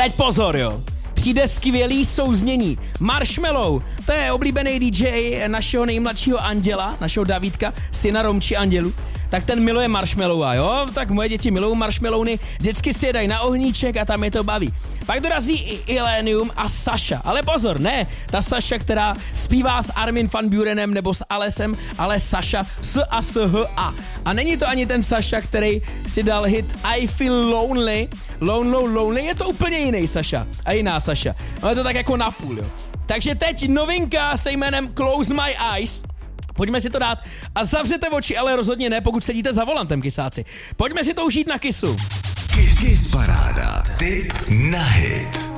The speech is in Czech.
teď pozor, jo. Přijde skvělý souznění. Marshmello, to je oblíbený DJ našeho nejmladšího Anděla, našeho Davídka, syna Romči Andělu. Tak ten miluje marshmallowa, jo? Tak moje děti milují marshmallowny, vždycky si je dají na ohníček a tam je to baví. Pak dorazí i Illenium a Saša. Ale pozor, ne ta Saša, která zpívá s Armin van Burenem nebo s Alesem, ale Saša S-A-S-H-A. A není to ani ten Saša, který si dal hit I Feel Lonely. Lonely, je to úplně jiný Saša a jiná Saša. Ale to tak jako napůl, jo. Takže teď novinka se jménem Close My Eyes. Pojďme si to dát a zavřete oči, ale rozhodně ne, pokud sedíte za volantem, kysáci. Pojďme si to užít na Kissu. Kiss Paráda. Tip na hit.